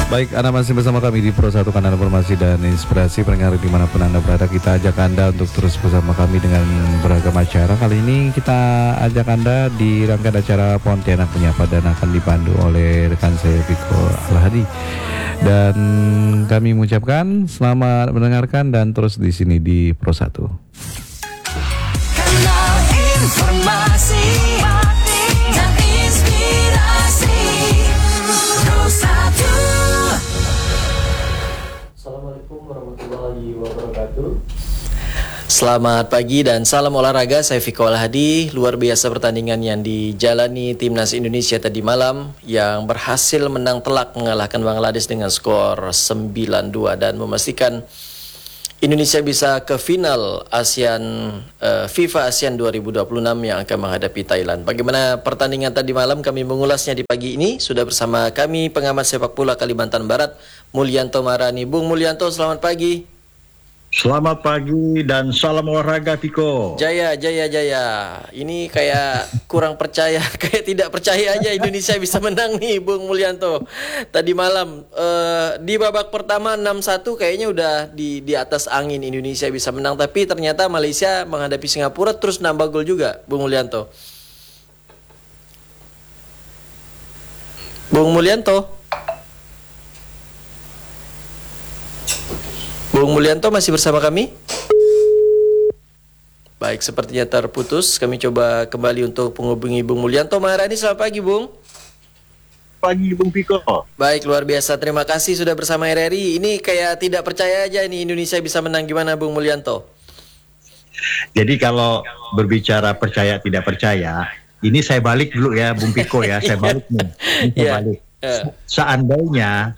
Baik, Anda masih bersama kami di Pro 1 Kanal Informasi dan Inspirasi. Pendengar dimanapun Anda berada, kita ajak Anda untuk terus bersama kami dengan beragam acara. Kali ini kita ajak Anda di rangkaian acara Pontianak Menyapa dan akan dipandu oleh rekan saya Viko Alhadi. Dan kami mengucapkan selamat mendengarkan dan terus di sini di Pro 1. Kanal Informasi dan Inspirasi Pro 1. Assalamualaikum warahmatullahi wabarakatuh. Selamat pagi dan salam olahraga. Saya Viko Alhadi. Luar biasa pertandingan yang dijalani Timnas Indonesia tadi malam yang berhasil menang telak mengalahkan Bangladesh dengan skor 9-2 dan memastikan Indonesia bisa ke final FIFA ASEAN 2026 yang akan menghadapi Thailand. Bagaimana pertandingan tadi malam, kami mengulasnya di pagi ini. Sudah bersama kami pengamat sepak bola Kalimantan Barat, Mulyanto Marani. Bung Mulyanto, selamat pagi. Selamat pagi dan salam olahraga, Viko. Jaya. Ini kayak kurang percaya, kayak tidak percaya aja Indonesia bisa menang nih, Bung Mulyanto. Tadi malam di babak pertama 6-1 kayaknya udah di atas angin Indonesia bisa menang, tapi ternyata Malaysia menghadapi Singapura terus nambah gol juga, Bung Mulyanto. Bung Mulyanto. Bung Mulyanto masih bersama kami? Baik, sepertinya terputus. Kami coba kembali untuk menghubungi Bung Mulyanto Maharani. Selamat pagi, Bung. Pagi, Bung Viko. Baik, luar biasa. Terima kasih sudah bersama RRI. Ini kayak tidak percaya aja nih Indonesia bisa menang. Gimana, Bung Mulyanto? Jadi kalau berbicara percaya tidak percaya, ini saya balik dulu ya, Bung Viko ya. Saya balik nih. Balik. Seandainya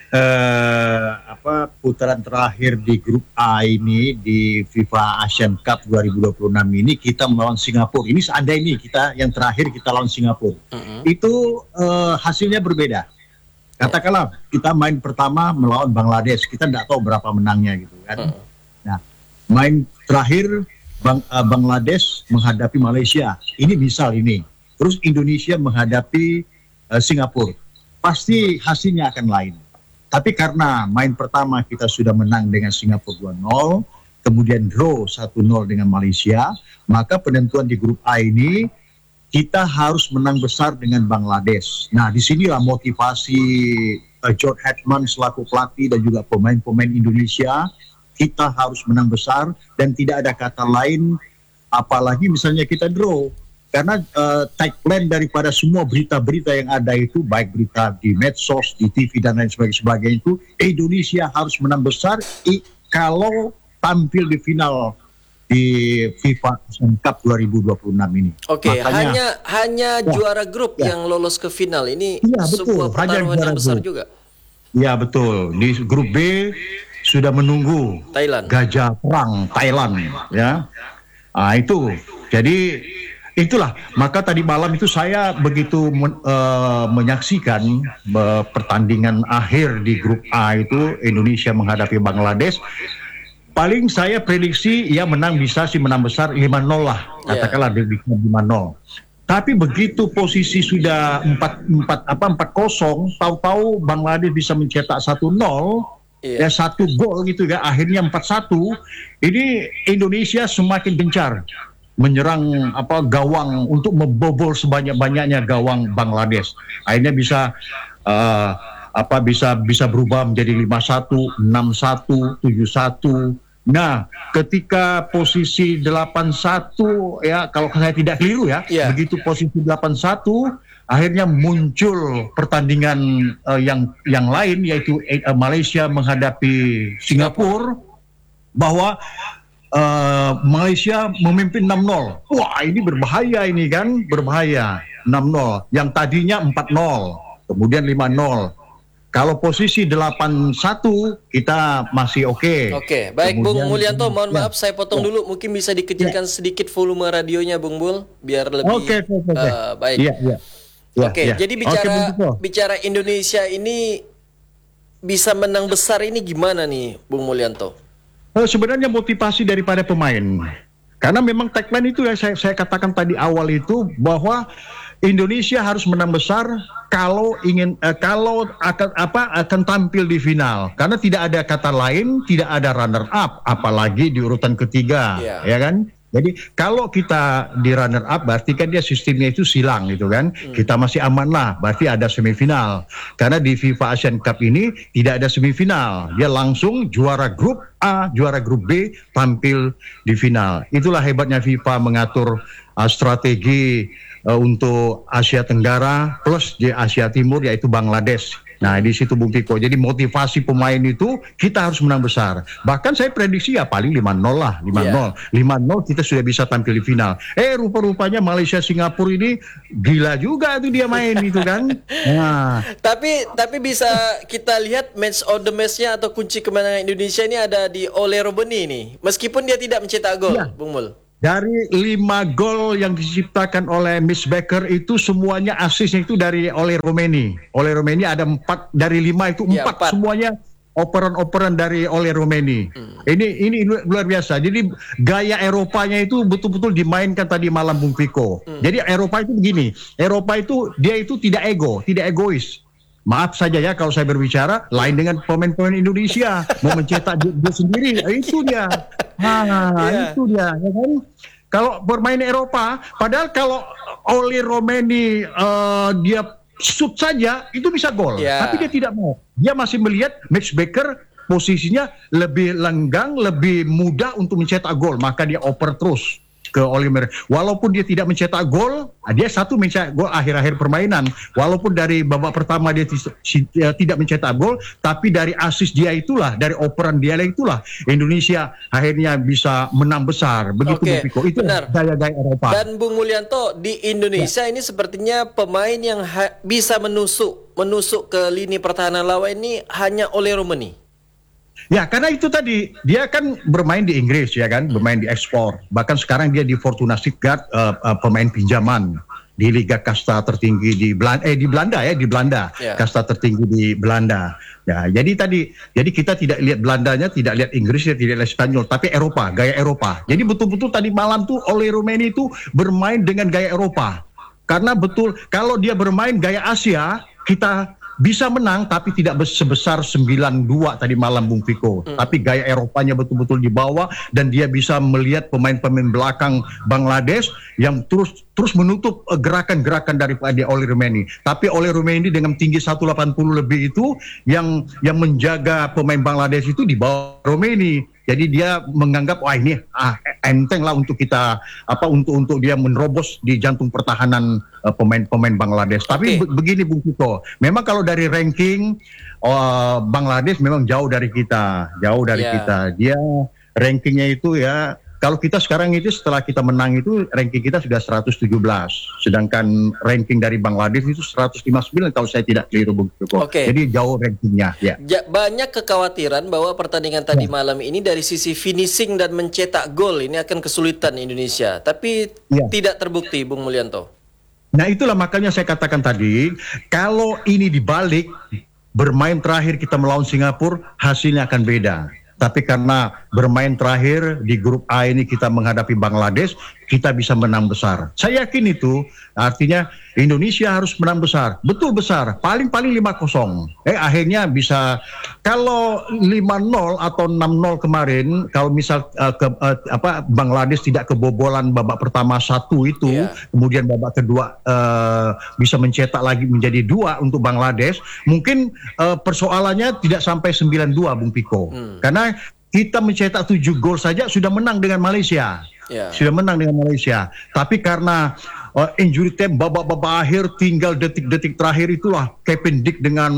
putaran terakhir di grup A ini di FIFA Asian Cup 2026 ini kita melawan Singapura. Ini seandainya ini kita yang terakhir kita lawan Singapura. Itu hasilnya berbeda. Katakanlah kita main pertama melawan Bangladesh, kita tidak tahu berapa menangnya gitu kan. Nah, main terakhir Bangladesh menghadapi Malaysia. Ini misal ini. Terus Indonesia menghadapi Singapura. Pasti hasilnya akan lain. Tapi karena main pertama kita sudah menang dengan Singapura 2-0, kemudian draw 1-0 dengan Malaysia, maka penentuan di grup A ini kita harus menang besar dengan Bangladesh. Nah, disinilah motivasi George Hetman selaku pelatih dan juga pemain-pemain Indonesia. Kita harus menang besar dan tidak ada kata lain, apalagi misalnya kita draw. Karena tagline daripada semua berita-berita yang ada itu, baik berita di medsos, di TV dan lain sebagainya itu, Indonesia harus menang besar kalau tampil di final di FIFA Asian Cup 2026 ini. Oke, hanya juara grup yang lolos ke final ini, sebuah pertaruhan yang besar juga. Ya betul. Di grup B sudah menunggu Thailand. Gajah Perang Thailand, ya. Nah, itu. Jadi itulah, maka tadi malam itu saya begitu menyaksikan pertandingan akhir di grup A itu Indonesia menghadapi Bangladesh. Paling saya prediksi ya menang besar 5-0 lah, katakanlah di 5-0. Tapi begitu posisi sudah 4-0, tahu-tahu Bangladesh bisa mencetak 1-0. Ya satu gol gitu ya, akhirnya 4-1. Ini Indonesia semakin gencar menyerang gawang untuk membobol sebanyak-banyaknya gawang Bangladesh. Akhirnya bisa bisa berubah menjadi 5-1, 6-1, 7-1. Nah, ketika posisi 8-1 ya, kalau saya tidak keliru ya, begitu posisi 8-1 akhirnya muncul pertandingan yang lain, yaitu Malaysia menghadapi Singapura, bahwa Malaysia memimpin 6-0. Wah, ini berbahaya ini kan, berbahaya. 6-0. Yang tadinya 4-0, kemudian 5-0. Kalau posisi 8-1 kita masih oke. Oke, baik. Kemudian, Bung Mulyanto, mohon maaf saya potong dulu. Mungkin bisa dikecilkan sedikit volume radionya, Bung Bul, biar lebih baik. Oke, jadi bicara Indonesia ini bisa menang besar ini gimana nih, Bung Mulyanto? Sebenarnya motivasi daripada pemain. Karena memang tagline itu yang saya katakan tadi awal itu, bahwa Indonesia harus menang besar kalau akan tampil di final, karena tidak ada kata lain, tidak ada runner up, apalagi di urutan ketiga, ya kan? Jadi kalau kita di runner up berarti kan dia sistemnya itu silang gitu kan. Kita masih aman lah, berarti ada semifinal. Karena di FIFA Asian Cup ini tidak ada semifinal. Dia langsung juara grup A, juara grup B tampil di final. Itulah hebatnya FIFA mengatur strategi untuk Asia Tenggara plus di Asia Timur yaitu Bangladesh. Nah di situ Bung Piko. Jadi motivasi pemain itu kita harus menang besar. Bahkan saya prediksi ya paling 5-0 lah, 5-0. 5-0 kita sudah bisa tampil di final. Rupa-rupanya Malaysia Singapura ini gila juga tuh dia main itu kan. Nah, Tapi bisa kita lihat match of the match-nya atau kunci kemenangan Indonesia ini ada di Ole Robbenny nih. Meskipun dia tidak mencetak gol, Bung Mul. Dari 5 gol yang diciptakan oleh Mitch Baker itu semuanya asisnya itu dari Ole Robbenny. Ole Robbenny ada 4 dari 5 itu 4 semuanya operan-operan dari Ole Robbenny. Ini luar biasa. Jadi gaya Eropanya itu betul-betul dimainkan tadi malam Bung Piko. Jadi Eropa itu begini. Eropa itu dia itu tidak egois. Maaf saja ya kalau saya berbicara lain dengan pemain-pemain Indonesia mau mencetak dia sendiri, itu dia. Itu dia, ya kan? Kalau bermain Eropa, padahal kalau Ole Robbenny dia shoot saja itu bisa gol, tapi dia tidak mau. Dia masih melihat Mitch Baker posisinya lebih lenggang, lebih mudah untuk mencetak gol, maka dia oper terus ke Oliver. Walaupun dia tidak mencetak gol, dia satu mencetak gol akhir-akhir permainan. Walaupun dari babak pertama dia tidak mencetak gol, tapi dari asis dia itulah, dari operan dia itulah Indonesia akhirnya bisa menang besar. Begitu Bung Piko. Itu gaya-gaya Eropa. Dan Bung Mulyanto, di Indonesia ini sepertinya pemain yang bisa menusuk ke lini pertahanan lawan ini hanya Ole Robbenny. Ya, karena itu tadi dia kan bermain di Inggris ya kan, bermain di ekspor. Bahkan sekarang dia di Fortuna Sittard pemain pinjaman di liga kasta tertinggi di Belanda. Kasta tertinggi di Belanda. Ya, jadi kita tidak lihat Belandanya, tidak lihat Inggrisnya, tidak lihat Spanyol, tapi Eropa, gaya Eropa. Jadi betul-betul tadi malam tuh Ole Robbenny itu bermain dengan gaya Eropa. Karena betul kalau dia bermain gaya Asia, kita bisa menang tapi tidak sebesar 9-2 tadi malam Bung Piko. Tapi gaya Eropanya betul-betul dibawa dan dia bisa melihat pemain-pemain belakang Bangladesh yang terus menutup gerakan-gerakan daripada Ole Robbenny. Tapi Ole Robbenny dengan tinggi 180 lebih itu yang menjaga pemain Bangladesh itu di bawah Robbenny. Jadi dia menganggap wah ini enteng lah untuk kita untuk dia menerobos di jantung pertahanan pemain Bangladesh. Tapi begini Bung Tito, memang kalau dari ranking Bangladesh memang jauh dari kita. Dia rankingnya itu ya. Kalau kita sekarang itu setelah kita menang itu ranking kita sudah 117, sedangkan ranking dari Bangladesh itu 159 kalau saya tidak keliru Bung Tito. Jadi jauh rankingnya. Ya. Banyak kekhawatiran bahwa pertandingan tadi malam ini dari sisi finishing dan mencetak gol ini akan kesulitan Indonesia, tapi tidak terbukti Bung Mulyanto. Nah itulah makanya saya katakan tadi, kalau ini dibalik, bermain terakhir kita melawan Singapura, hasilnya akan beda. Tapi karena bermain terakhir di grup A ini kita menghadapi Bangladesh, kita bisa menang besar. Saya yakin itu artinya Indonesia harus menang besar. Betul besar, paling-paling 5-0. Akhirnya bisa, kalau 5-0 atau 6-0 kemarin, kalau misal Bangladesh tidak kebobolan babak pertama 1 itu, kemudian babak kedua bisa mencetak lagi menjadi 2 untuk Bangladesh, mungkin persoalannya tidak sampai 9-2 Bung Piko. Karena kita mencetak 7 gol saja sudah menang dengan Malaysia. Sudah menang dengan Malaysia. Tapi karena injury time babak-babak akhir tinggal detik-detik terakhir itulah Kevin Dick dengan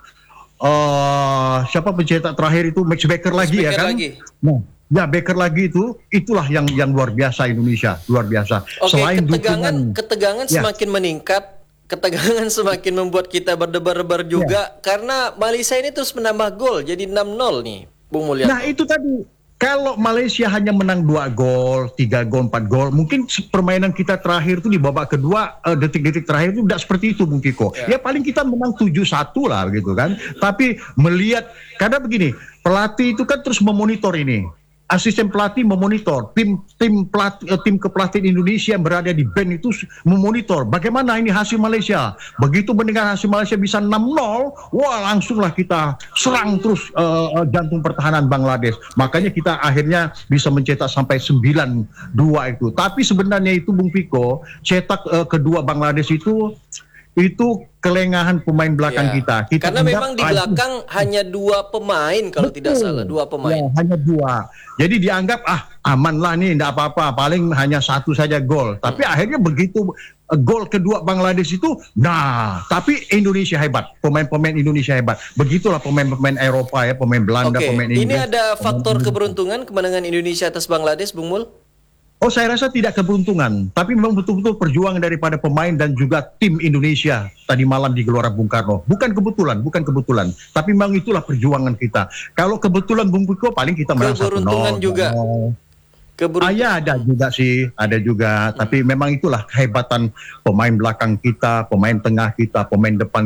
siapa pencetak terakhir itu Mitch Baker lagi ya kan. Nah, ya Baker lagi itulah yang luar biasa Indonesia, luar biasa. Selain ketegangan semakin meningkat, ketegangan semakin membuat kita berdebar-debar juga karena Malaysia ini terus menambah gol jadi 6-0 nih Bung Mulyanto. Nah, itu tadi. Kalau Malaysia hanya menang 2 gol, 3 gol, 4 gol, mungkin permainan kita terakhir itu di babak kedua, detik-detik terakhir itu tidak seperti itu Bung Kiko. Ya paling kita menang 7-1 lah gitu kan. Tapi melihat, karena begini, pelatih itu kan terus memonitor ini. asisten pelatih memonitor, tim kepelatihan Indonesia yang berada di band itu memonitor bagaimana ini hasil Malaysia. Begitu mendengar hasil Malaysia bisa 6-0, wah langsunglah kita serang terus jantung pertahanan Bangladesh. Makanya kita akhirnya bisa mencetak sampai 9-2 itu. Tapi sebenarnya itu Bung Piko, cetak kedua Bangladesh itu kelengahan pemain belakang kita. Karena memang di belakang hanya 2 pemain kalau tidak salah, 2 pemain. Ya, hanya 2. Jadi dianggap aman lah nih, tidak apa-apa, paling hanya 1 saja gol. Tapi akhirnya begitu gol kedua Bangladesh itu, tapi Indonesia hebat, pemain-pemain Indonesia hebat. Begitulah pemain-pemain Eropa ya, pemain Belanda, pemain Inggris. Ini ada faktor keberuntungan kemenangan Indonesia atas Bangladesh, Bung Mul? Oh, saya rasa tidak keberuntungan, tapi memang betul-betul perjuangan daripada pemain dan juga tim Indonesia tadi malam di Gelora Bung Karno. Bukan kebetulan, tapi memang itulah perjuangan kita. Kalau kebetulan Bung Piko paling kita merasa keberuntungan juga. Ya, ada juga sih, ada juga. Tapi memang itulah kehebatan pemain belakang kita, pemain tengah kita, pemain depan